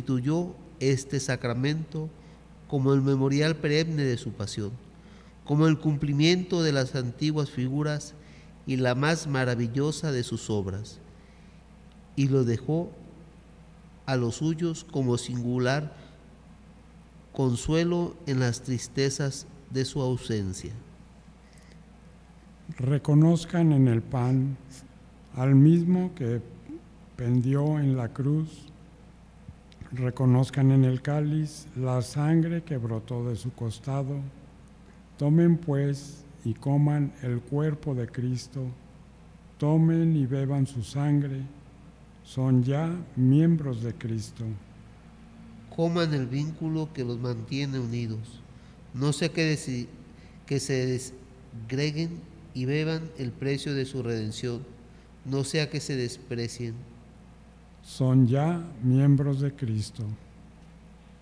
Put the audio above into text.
instituyó este sacramento como el memorial perenne de su pasión, como el cumplimiento de las antiguas figuras y la más maravillosa de sus obras, y lo dejó a los suyos como singular consuelo en las tristezas de su ausencia. Reconozcan en el pan al mismo que pendió en la cruz, reconozcan en el cáliz la sangre que brotó de su costado. Tomen pues y coman el cuerpo de Cristo, tomen y beban su sangre, son ya miembros de Cristo. Coman el vínculo que los mantiene unidos, no sea que se desgreguen, y beban el precio de su redención, no sea que se desprecien. Son ya miembros de Cristo.